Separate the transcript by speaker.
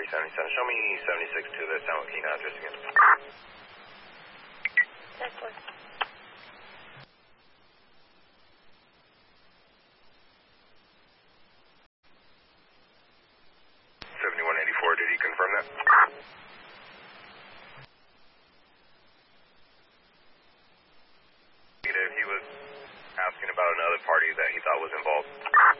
Speaker 1: 77. Show me 76 to the San Joaquin address again.
Speaker 2: That's one.
Speaker 1: 7184, did he confirm that? He was asking about another party that he thought was involved.